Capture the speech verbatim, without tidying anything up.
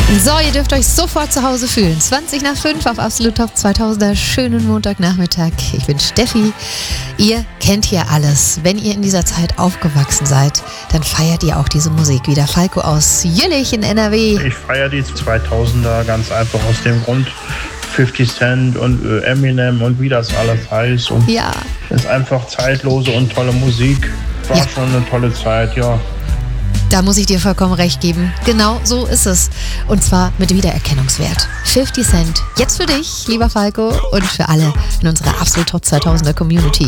So, ihr dürft euch sofort zu Hause fühlen. zwanzig nach fünf auf Absolut Top zweitausender. Schönen Montagnachmittag. Ich bin Steffi. Ihr kennt hier alles. Wenn ihr in dieser Zeit aufgewachsen seid, dann feiert ihr auch diese Musik. Wie der Falco aus Jüllich in N R W. Ich feiere die zweitausender ganz einfach aus dem Grund, fifty Cent und Eminem und wie das alles heißt. Und ja. Es ist einfach zeitlose und tolle Musik. War ja. schon eine tolle Zeit, ja. Da muss ich dir vollkommen recht geben. Genau so ist es. Und zwar mit Wiedererkennungswert. fifty Cent. Jetzt für dich, lieber Falco, und für alle in unserer Absolut Top zweitausender Community.